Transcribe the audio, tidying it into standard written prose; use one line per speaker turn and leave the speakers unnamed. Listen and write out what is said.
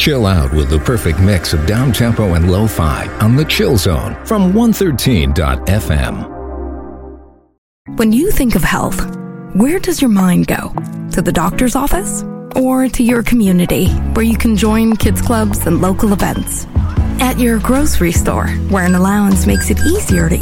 Chill out with the perfect mix of down-tempo and lo-fi on The Chill Zone from 113.fm.
When you think of health, where does your mind go? To the doctor's office? Or to your community, where you can join kids clubs and local events? At your grocery store, where an allowance makes it easier to